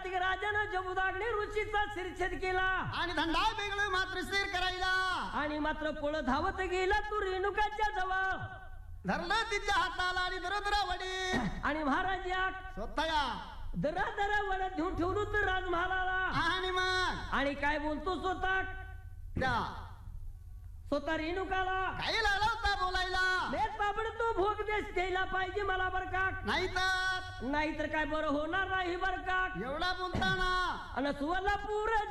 कार्तिक राजानं जमदग्नी ऋषीचा शिरछेद केला आणि धंदा वेगळं मात्र स्थिर करायला आणि मात्र पळ धावत गेला तू रेणुकाच्या जवळ धरलं तिच्या हाताला आणि दरदरा वडी आणि महाराज या स्वतः दरा दरा वडत घेऊन ठेवलं तर राजमहालाला आणि मग आणि काय बोलतो स्वतः त्या स्वतः रेणुकाला काय लागला होता बोलायला बेस बाबड तू भोग देश द्यायला पाहिजे मला बर का नाहीतर नाहीतर काय बरं होणार नाही बर का एवढा बोलताना आणि सुवर्णपूर